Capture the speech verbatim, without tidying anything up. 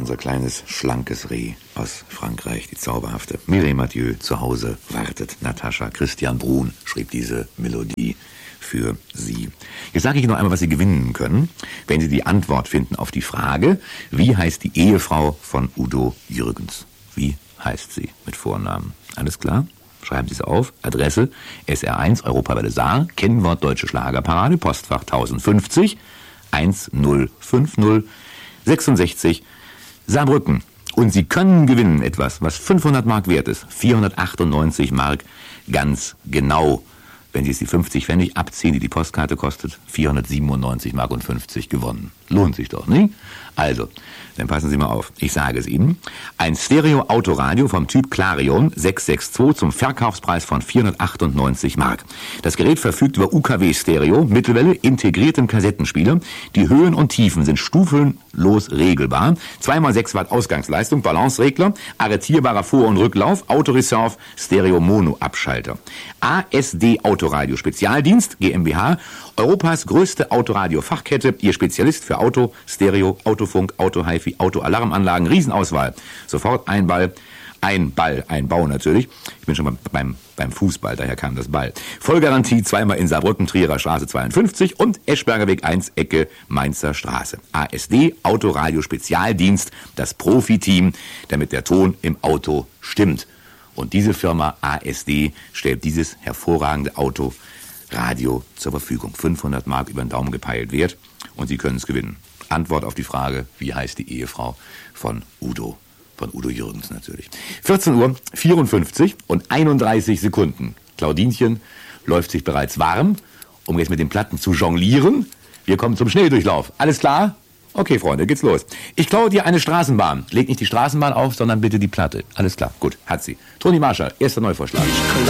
unser kleines, schlankes Reh aus Frankreich, die zauberhafte Mireille Mathieu, zu Hause wartet. Natascha Christian Brun schrieb diese Melodie für Sie. Jetzt sage ich noch einmal, was Sie gewinnen können, wenn Sie die Antwort finden auf die Frage, wie heißt die Ehefrau von Udo Jürgens? Wie heißt sie mit Vornamen? Alles klar? Schreiben Sie es auf. Adresse S R eins, Europawelle Saar, Kennwort Deutsche Schlagerparade, Postfach tausendfünfzig, eins null fünf null sechsundsechzig, Saarbrücken. Und Sie können gewinnen etwas, was fünfhundert Mark wert ist. vierhundertachtundneunzig Mark, ganz genau. Wenn Sie jetzt die fünfzig Pfennig abziehen, die die Postkarte kostet, vierhundertsiebenundneunzig Mark und fünfzig gewonnen. Lohnt sich doch, nicht? Also, dann passen Sie mal auf. Ich sage es Ihnen. Ein Stereo-Autoradio vom Typ Clarion sechs sechs zwei zum Verkaufspreis von vierhundertachtundneunzig Mark. Das Gerät verfügt über U K W-Stereo, Mittelwelle, integrierten Kassettenspieler. Die Höhen und Tiefen sind stufenlos regelbar. zwei mal sechs Watt Ausgangsleistung, Balanceregler, arretierbarer Vor- und Rücklauf, Autoreserve, Stereo-Mono-Abschalter. A S D Autoradio Spezialdienst GmbH, Europas größte Autoradio-Fachkette, Ihr Spezialist für Auto, Stereo, Autofunk, Auto-Hi-Fi, Auto-Alarmanlagen, Riesenauswahl. Sofort ein Ball, ein Ball, ein Bau natürlich. Ich bin schon beim, beim, beim Fußball, daher kam das Ball. Vollgarantie zweimal in Saarbrücken, Trierer Straße zweiundfünfzig und Eschberger Weg eins, Ecke Mainzer Straße. A S D Autoradio Spezialdienst, das Profiteam, damit der Ton im Auto stimmt. Und diese Firma A S D stellt dieses hervorragende Autoradio zur Verfügung. fünfhundert Mark über den Daumen gepeilt wert und Sie können es gewinnen. Antwort auf die Frage, wie heißt die Ehefrau von Udo? Von Udo Jürgens natürlich. vierzehn Uhr vierundfünfzig und einunddreißig Sekunden. Claudinchen läuft sich bereits warm, um jetzt mit den Platten zu jonglieren. Wir kommen zum Schnelldurchlauf. Alles klar? Okay, Freunde, geht's los. Ich klaue dir eine Straßenbahn. Leg nicht die Straßenbahn auf, sondern bitte die Platte. Alles klar, gut, hat sie. Toni Marschall, erster Neuvorschlag.